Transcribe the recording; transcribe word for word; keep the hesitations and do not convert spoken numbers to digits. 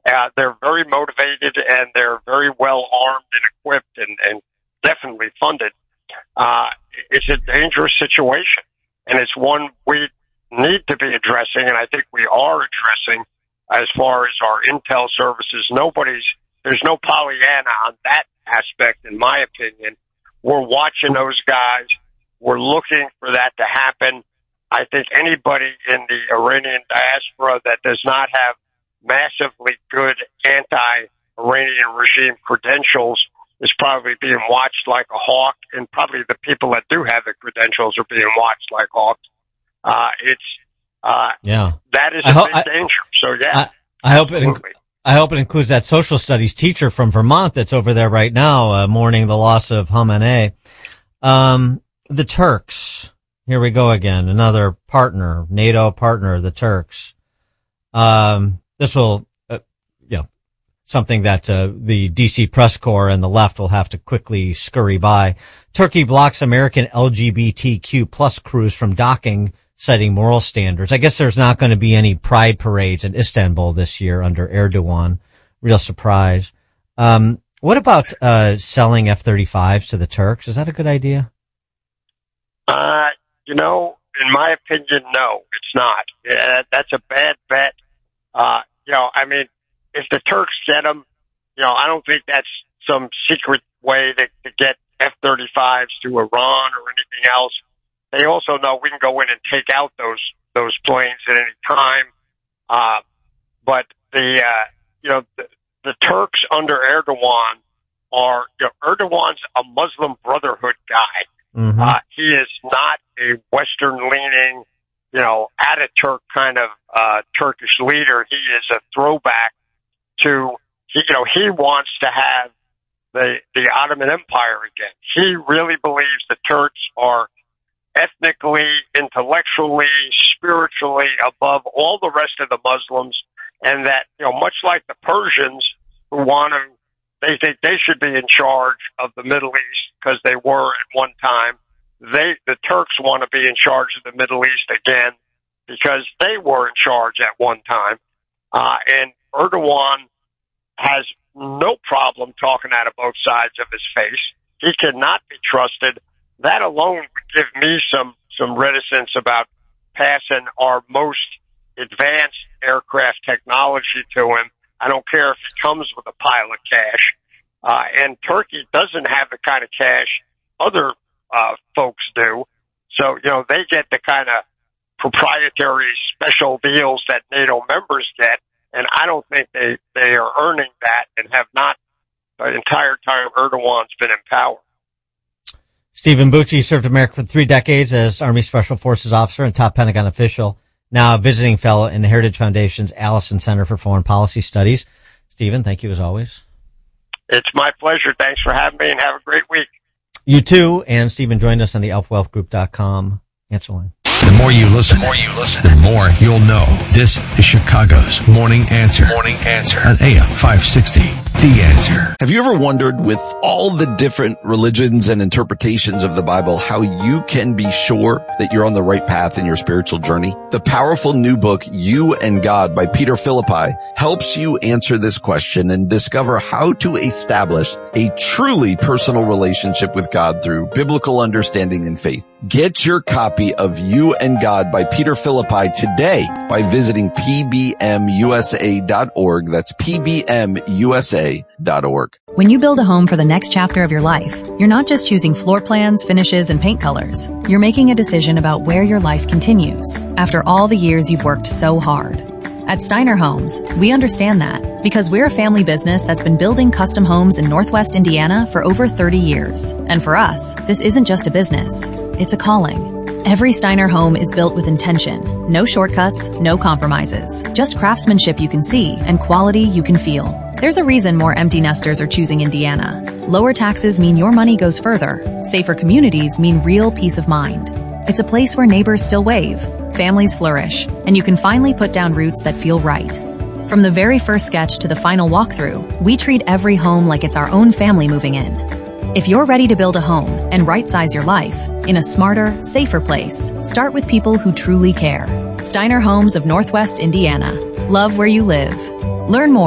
Uh, they're very motivated and they're very well armed and equipped and, and definitely funded. Uh, it's a dangerous situation, and it's one we need to be addressing, and I think we are addressing as far as our intel services. Nobody's, there's no Pollyanna on that aspect, in my opinion. We're watching those guys. We're looking for that to happen. I think anybody in the Iranian diaspora that does not have massively good anti-Iranian regime credentials is probably being watched like a hawk, and probably the people that do have the credentials are being watched like hawks. Uh, it's, uh, yeah, that is I a ho- big I, danger. So yeah, I, I hope it, inc- I hope it includes that social studies teacher from Vermont that's over there right now, uh, mourning the loss of Khamenei. Um, the Turks. Here we go again. Another partner, NATO partner, the Turks. Um, this will, uh, you know, something that, uh, the D C press corps and the left will have to quickly scurry by. Turkey blocks American L G B T Q plus crews from docking, citing moral standards. I guess there's not going to be any pride parades in Istanbul this year under Erdogan. Real surprise. Um, what about, uh, selling F thirty-fives to the Turks? Is that a good idea? Uh, you know, in my opinion, no, it's not. Yeah, that's a bad bet. Uh, you know, I mean, if the Turks get them, you know, I don't think that's some secret way to, to get F thirty-fives to Iran or anything else. They also know we can go in and take out those, those planes at any time. Uh, but the, uh, you know, the, the Turks under Erdogan are, you know, Erdogan's a Muslim Brotherhood guy. Mm-hmm. Uh, he is not a Western leaning, you know, Ataturk kind of, uh, Turkish leader. He is a throwback to, he, you know, he wants to have the, the Ottoman Empire again. He really believes the Turks are ethnically, intellectually, spiritually above all the rest of the Muslims, and that, you know, much like the Persians who want to, they think they should be in charge of the Middle East because they were at one time. They, the Turks want to be in charge of the Middle East again because they were in charge at one time. Uh, and Erdogan has no problem talking out of both sides of his face. He cannot be trusted. That alone would give me some, some reticence about passing our most advanced aircraft technology to him. I don't care if it comes with a pile of cash. Uh, and Turkey doesn't have the kind of cash other, uh, folks do. So, you know, they get the kind of proprietary special deals that NATO members get. And I don't think they, they are earning that and have not the entire time Erdogan's been in power. Stephen Bucci served America for three decades as Army Special Forces officer and top Pentagon official, now a visiting fellow in the Heritage Foundation's Allison Center for Foreign Policy Studies. Stephen, thank you as always. It's my pleasure. Thanks for having me, and have a great week. You too. And Stephen joined us on the elf wealth group dot com answer line. The more you listen, the more you listen, the more you'll know. This is Chicago's Morning Answer. Morning Answer on A M five sixty. The Answer. Have you ever wondered, with all the different religions and interpretations of the Bible, how you can be sure that you're on the right path in your spiritual journey? The powerful new book, You and God by Peter Philippi, helps you answer this question and discover how to establish a truly personal relationship with God through biblical understanding and faith. Get your copy of You and God by Peter Philippi today by visiting P B M U S A dot org. That's P B M U S A dot org. When you build a home for the next chapter of your life, you're not just choosing floor plans, finishes, and paint colors. You're making a decision about where your life continues after all the years you've worked so hard. At Steiner Homes, we understand that because we're a family business that's been building custom homes in Northwest Indiana for over thirty years. And for us, this isn't just a business, it's a calling. Every Steiner home is built with intention. No shortcuts, no compromises. Just craftsmanship you can see and quality you can feel. There's a reason more empty nesters are choosing Indiana. Lower taxes mean your money goes further. Safer communities mean real peace of mind. It's a place where neighbors still wave, families flourish, and you can finally put down roots that feel right. From the very first sketch to the final walkthrough, we treat every home like it's our own family moving in. If you're ready to build a home and right-size your life in a smarter, safer place, start with people who truly care. Steiner Homes of Northwest Indiana. Love where you live. Learn more